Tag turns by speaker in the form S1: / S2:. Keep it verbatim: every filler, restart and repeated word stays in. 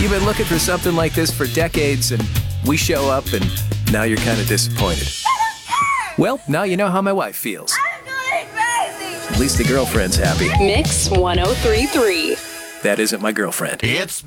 S1: You've been looking for something like this for decades, and we show up, and now you're kind of disappointed. Well, now you know how my wife feels.
S2: I'm going crazy.
S1: At least the girlfriend's happy.
S3: Mix one oh three point three.
S1: That isn't my girlfriend.
S4: It's